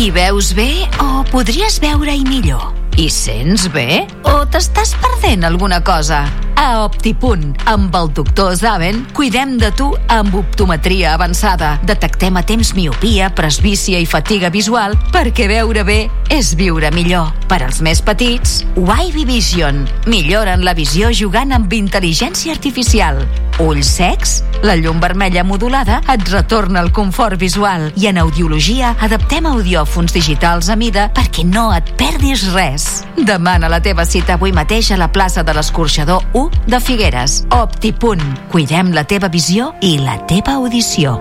Hi veus bé o podries veure-hi millor? Hi sents bé o t'estàs perdent alguna cosa? A Optipunt, amb el doctor Zaven, cuidem de tu amb optometria avançada. Detectem a temps miopia, presbícia i fatiga visual perquè veure bé és viure millor. Per als més petits, Wavy Vision. Milloren la visió jugant amb intel·ligència artificial. Ulls secs? La llum vermella modulada et retorna el confort visual. I en audiologia adaptem audiòfons digitals a mida perquè no et perdis res. Demana la teva cita avui mateix a la plaça de l'Escorxador 1 de Figueres. Optipunt. Cuidem la teva visió i la teva audició.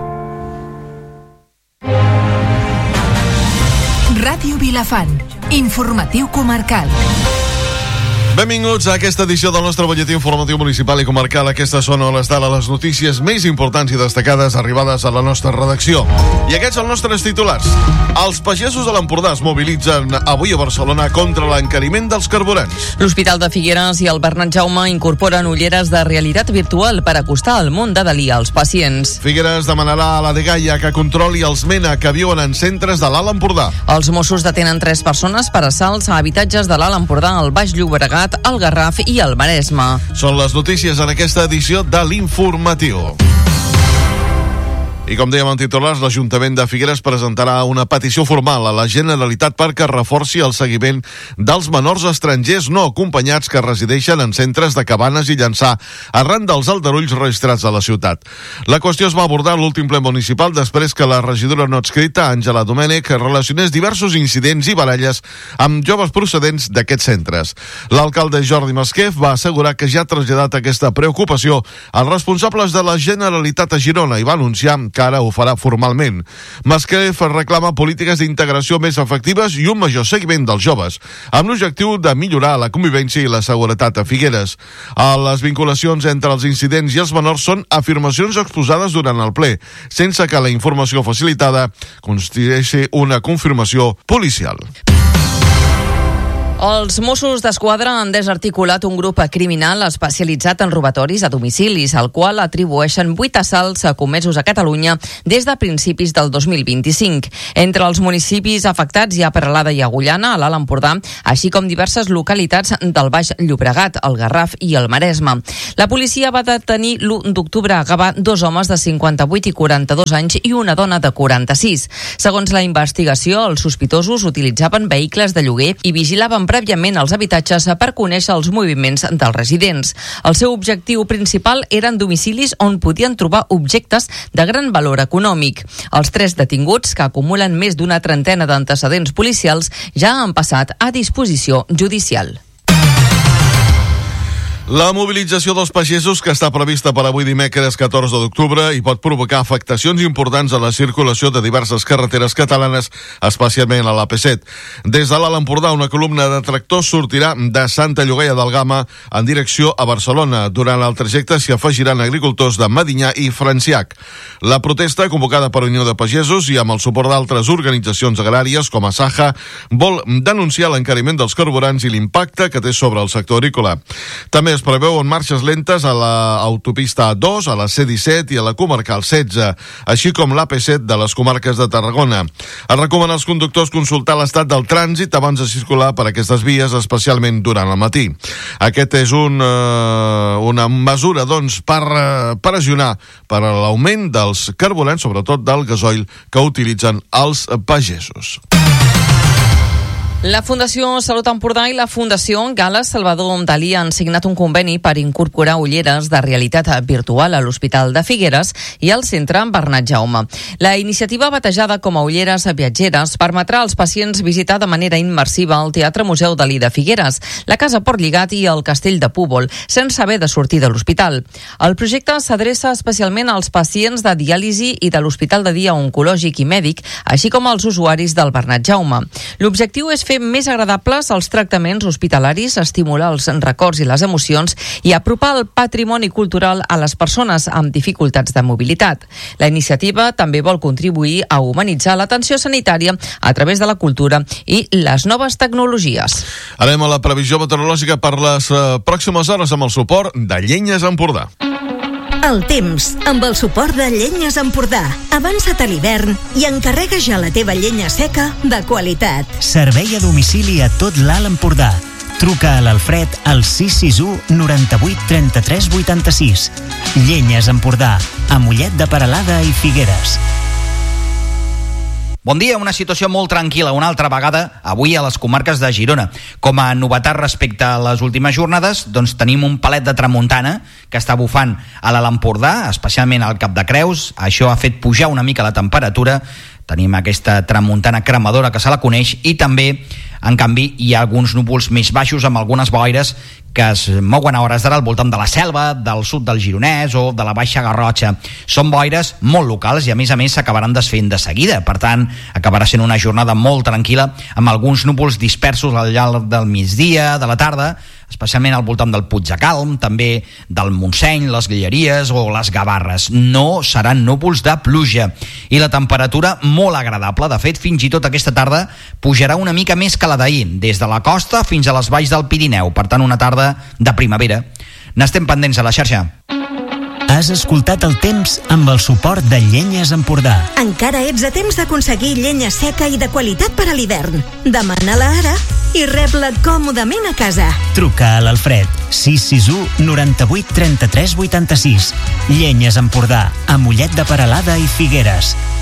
Ràdio Vilafant. Informatiu comarcal. Benvinguts a aquesta edició del nostre butlletí informatiu municipal i comarcal. Aquestes són a les les notícies més importants i destacades arribades a la nostra redacció. I aquests són els nostres titulars. Els pagesos de l'Empordà es mobilitzen avui a Barcelona contra l'encariment dels carburants. L'Hospital de Figueres i el Bernat Jaume incorporen ulleres de realitat virtual per acostar el món de Dalí als pacients. Figueres demanarà a la Dgaia que controli els MENA que viuen en centres de l'Alt Empordà. Els Mossos detenen 3 persones per assalts a habitatges de l'Alt Empordà, el Baix Llobregat, el Garraf i el Maresme. Són les notícies en aquesta edició de l'Informatiu. I com dèiem en titulars, l'Ajuntament de Figueres presentarà una petició formal a la Generalitat perquè reforci el seguiment dels menors estrangers no acompanyats que resideixen en centres de Cabanes i Llançà arran dels aldarulls registrats a la ciutat. La qüestió es va abordar a l'últim ple municipal després que la regidora no adscrita, Àngela Domènech, relacionés diversos incidents i baralles amb joves procedents d'aquests centres. L'alcalde Jordi Masquef va assegurar que ja ha traslladat aquesta preocupació als responsables de la Generalitat a Girona i va anunciar que ara ho farà formalment. Masquef reclama polítiques d'integració més efectives i un major seguiment dels joves, amb l'objectiu de millorar la convivència i la seguretat a Figueres. Les vinculacions entre els incidents i els menors són afirmacions exposades durant el ple, sense que la informació facilitada constitueixi una confirmació policial. Els Mossos d'Esquadra han desarticulat un grup criminal especialitzat en robatoris a domicilis, al qual atribueixen 8 assalts comesos a Catalunya des de principis del 2025. Entre els municipis afectats hi ha Peralada i Agullana, a l'Alt Empordà, així com diverses localitats del Baix Llobregat, el Garraf i el Maresme. La policia va detenir l'1 d'octubre a Gavà 2 homes de 58 i 42 anys i una dona de 46. Segons la investigació, els sospitosos utilitzaven vehicles de lloguer i vigilaven prèviament als habitatges per conèixer els moviments dels residents. El seu objectiu principal eren domicilis on podien trobar objectes de gran valor econòmic. Els 3 detinguts, que acumulen més d'una trentena d'antecedents policials, ja han passat a disposició judicial. La mobilització dels pagesos, que està prevista per avui dimecres 14 d'octubre i pot provocar afectacions importants a la circulació de diverses carreteres catalanes, especialment a l'AP7. Des de l'Alt Empordà, una columna de tractors sortirà de Santa Llogaia d'Àlgama en direcció a Barcelona. Durant el trajecte s'hi afegiran agricultors de Medinyà i Franciac. La protesta, convocada per Unió de Pagesos i amb el suport d'altres organitzacions agràries com Asaja, vol denunciar l'encariment dels carburants i l'impacte que té sobre el sector agrícola. També es preveuen marxes lentes a l'autopista A2, a la C-17 i a la comarcal 16, així com l'AP7 de les comarques de Tarragona. Es recomana als conductors consultar l'estat del trànsit abans de circular per aquestes vies, especialment durant el matí. Aquest és una mesura, doncs, per pressionar per l'augment dels carburants, sobretot del gasoil, que utilitzen els pagesos. La Fundació Salut Empordà i la Fundació Gala Salvador Dalí han signat un conveni per incorporar ulleres de realitat virtual a l'Hospital de Figueres i al Centre Bernat Jaume. La iniciativa, batejada com a ulleres viatgeres, permetrà als pacients visitar de manera immersiva el Teatre Museu Dalí de Figueres, la Casa Port Lligat i el Castell de Púbol, sense haver de sortir de l'hospital. El projecte s'adreça especialment als pacients de diàlisi i de l'Hospital de Dia Oncològic i Mèdic, així com als usuaris del Bernat Jaume. L'objectiu és fer més agradables els tractaments hospitalaris, estimular els records i les emocions i apropar el patrimoni cultural a les persones amb dificultats de mobilitat. La iniciativa també vol contribuir a humanitzar l'atenció sanitària a través de la cultura i les noves tecnologies. Anem a la previsió meteorològica per les pròximes hores amb el suport de Llenyes Empordà. El temps, amb el suport de Llenyes Empordà. Avança't a l'hivern i encarrega ja la teva llenya seca de qualitat. Servei a domicili a tot l'Alt Empordà. Truca a l'Alfred al 661 98 33 86. Llenyes Empordà, a Mollet de Peralada i Figueres. Bon dia, una situació molt tranquil·la una altra vegada avui a les comarques de Girona. Com a novetat respecte a les últimes jornades, doncs tenim un palet de tramuntana que està bufant a l'Alt Empordà, especialment al Cap de Creus. Això ha fet pujar una mica la temperatura. Tenim aquesta tramuntana cremadora que se la coneix i també, en canvi, hi ha alguns núvols més baixos amb algunes boires que es mouen a hores d'ara al voltant de la Selva, del sud del Gironès o de la Baixa Garrotxa. Són boires molt locals i a més s'acabaran desfent de seguida. Per tant, acabarà sent una jornada molt tranquil·la amb alguns núvols dispersos al llarg del migdia, de la tarda, especialment al voltant del Puig de Calm, també del Montseny, les Guilleries o les Gavarres. No seran núvols de pluja. I la temperatura molt agradable. De fet, fins i tot aquesta tarda pujarà una mica més que la d'ahir, des de la costa fins a les valls del Pirineu. Per tant, una tarda de primavera. N'estem pendents a la xarxa. Has escoltat el temps amb el suport de Llenyes Empordà. Encara ets a temps d'aconseguir llenya seca i de qualitat per a l'hivern. Demana-la ara i rep-la còmodament a casa. Truca a l'Alfred 661 98 33 86. Llenyes Empordà, a Mollet de Peralada i Figueres.